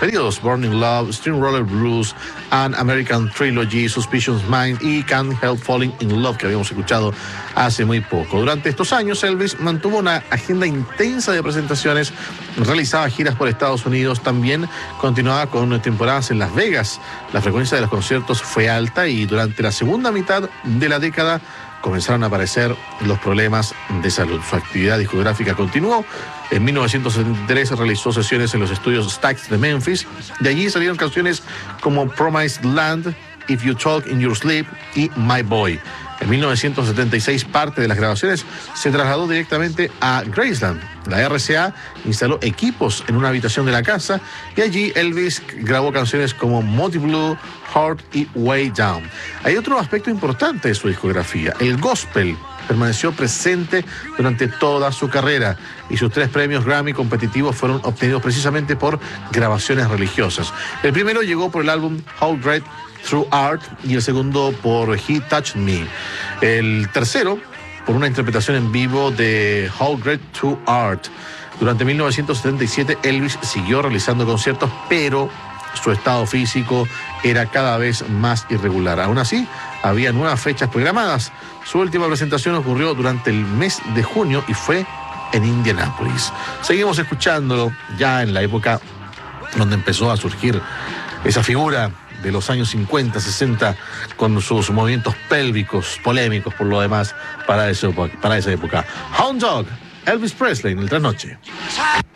periodos: Burning Love, Steamroller Blues, An American Trilogy, Suspicious Mind y Can't Help Falling in Love, que habíamos escuchado hace muy poco. Durante estos años, Elvis mantuvo una agenda intensa de presentaciones, realizaba giras por Estados Unidos, también continuaba con temporadas en Las Vegas. La frecuencia de los conciertos fue alta y durante la segunda mitad de la década comenzaron a aparecer los problemas de salud. Su actividad discográfica continuó. En 1973 realizó sesiones en los estudios Stax de Memphis. De allí salieron canciones como Promised Land, If You Talk in Your Sleep y My Boy. En 1976, parte de las grabaciones se trasladó directamente a Graceland. La RCA instaló equipos en una habitación de la casa y allí Elvis grabó canciones como Moody Blue, Heart y Way Down. Hay otro aspecto importante de su discografía: el gospel permaneció presente durante toda su carrera y sus 3 premios Grammy competitivos fueron obtenidos precisamente por grabaciones religiosas. El primero llegó por el álbum How Great Through Art y el segundo por He Touched Me. El tercero por una interpretación en vivo de How Great Through Art. Durante 1977 Elvis siguió realizando conciertos, pero su estado físico era cada vez más irregular. Aún así, había nuevas fechas programadas. Su última presentación ocurrió durante el mes de junio y fue en Indianápolis. Seguimos escuchándolo ya en la época donde empezó a surgir esa figura de los años 50, 60, con sus movimientos pélvicos, polémicos por lo demás, para esa época. Hound Dog, Elvis Presley en el Trasnoche.